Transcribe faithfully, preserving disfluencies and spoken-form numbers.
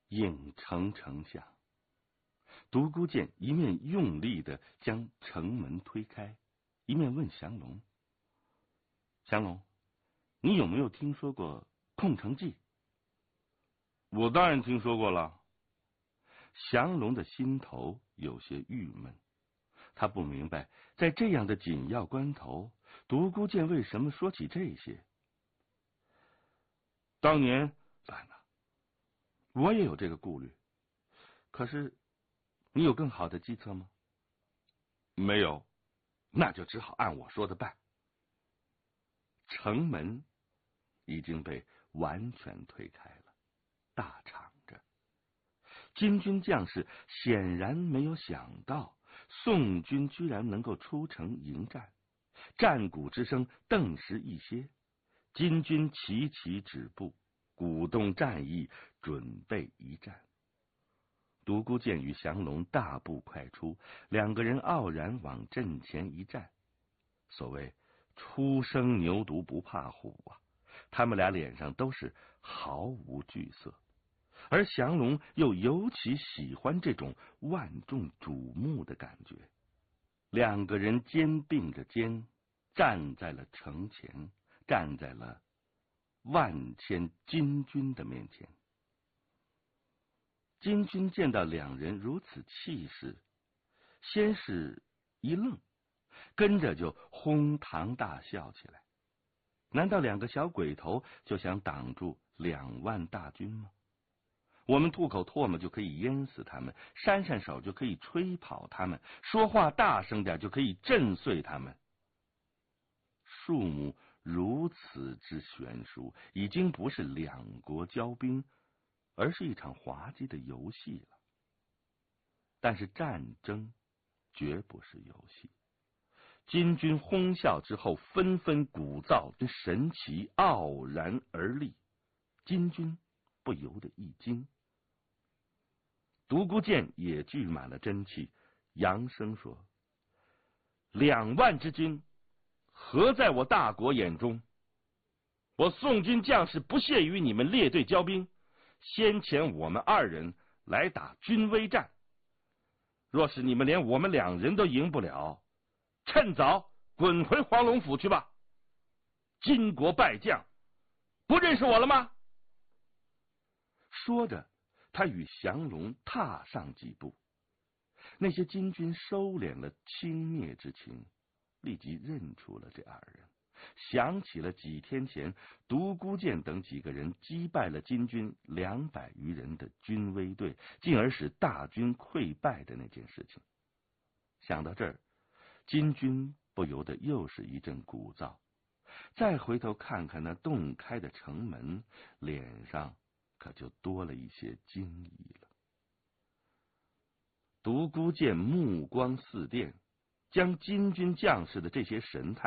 影城城响。独孤剑一面用力的将城门推开，一面问降龙：“降龙，你有没有听说过空城计？”“我当然听说过了。”降龙的心头有些郁闷，他不明白，在这样的紧要关头，独孤剑为什么说起这些。当年，算了，我也有这个顾虑。可是，你有更好的计策吗？没有，那就只好按我说的办。城门已经被完全推开了，大敞着。金军将士显然没有想到宋军居然能够出城迎战，战鼓之声顿时一歇，金军齐齐止步，鼓动战意，准备一战。独孤剑与降龙大步快出，两个人傲然往阵前一站。所谓初生牛犊不怕虎啊，他们俩脸上都是毫无惧色，而降龙又尤其喜欢这种万众瞩目的感觉。两个人肩并着肩，站在了城前，站在了万千金军的面前。金军见到两人如此气势，先是一愣，跟着就哄堂大笑起来。难道两个小鬼头就想挡住两万大军吗？我们吐口唾沫就可以淹死他们，扇扇手就可以吹跑他们，说话大声点就可以震碎他们。数目如此之悬殊，已经不是两国交兵，而是一场滑稽的游戏了。但是战争绝不是游戏。金军哄笑之后，纷纷鼓噪，神旗傲然而立。金军不由得一惊。独孤剑也聚满了真气，扬声说：“两万之军，何在我大国眼中？我宋军将士不屑与你们列队交兵，先前我们二人来打军威战。若是你们连我们两人都赢不了，趁早滚回黄龙府去吧！金国败将，不认识我了吗？”说着，他与降龙踏上几步。那些金军收敛了轻蔑之情，立即认出了这二人，想起了几天前独孤剑等几个人击败了金军两百余人的军威队，进而使大军溃败的那件事情。想到这儿，金军不由得又是一阵鼓噪。再回头看看那洞开的城门，脸上可就多了一些惊疑了。独孤剑目光似电，将金军将士的这些神态